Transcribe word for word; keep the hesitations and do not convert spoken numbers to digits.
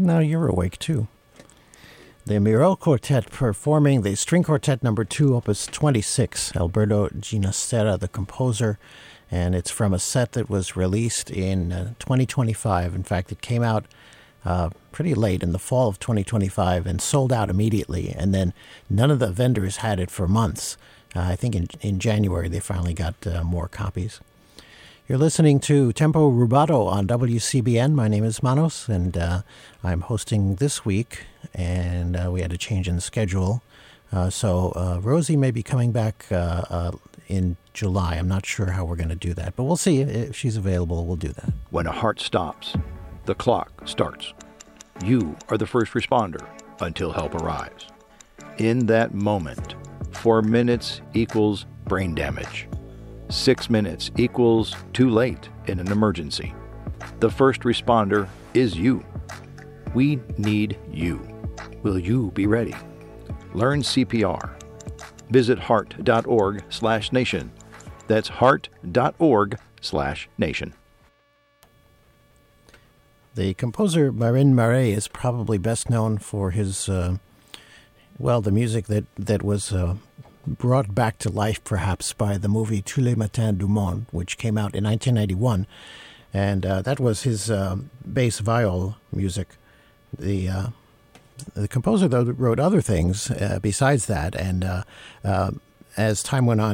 Now you're awake, too. The Miró Quartet performing the String Quartet number two, opus twenty-six, Alberto Ginastera, the composer, and it's from a set that was released in uh, twenty twenty-five. In fact, it came out uh, pretty late in the fall of twenty twenty-five and sold out immediately, and then none of the vendors had it for months. Uh, I think in, in January they finally got uh, more copies. You're listening to Tempo Rubato on W C B N. My name is Manos, and uh, I'm hosting this week, and uh, we had a change in the schedule. Uh, so uh, Rosie may be coming back uh, uh, in July. I'm not sure how we're going to do that, but we'll see. If she's available, we'll do that. When a heart stops, the clock starts. You are the first responder until help arrives. In that moment, four minutes equals brain damage. Six minutes equals too late in an emergency. The first responder is you. We need you. Will you be ready? Learn C P R. Visit heart.org slash nation. That's heart.org slash nation. The composer Marin Marais is probably best known for his, uh, well, the music that, that was uh, brought back to life perhaps by the movie Tous les matins du monde, which came out in nineteen ninety-one. And uh, that was his uh, bass viol music. The uh, the composer, though, wrote other things uh, besides that. And uh, uh, as time went on,